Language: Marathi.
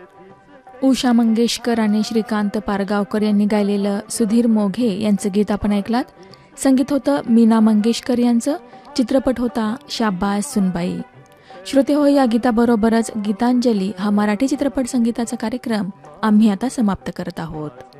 उषा मंगेशकर आणि श्रीकांत पारगावकर यांनी गायलेलं सुधीर मोघे यांचं गीत आपण ऐकलात. संगीत होतं मीना मंगेशकर यांचं. चित्रपट होता शाबास सुनबाई. श्रोते हो, या गीताबरोबरच गीतांजली हा मराठी चित्रपट संगीताचा कार्यक्रम आम्ही आता समाप्त करत आहोत.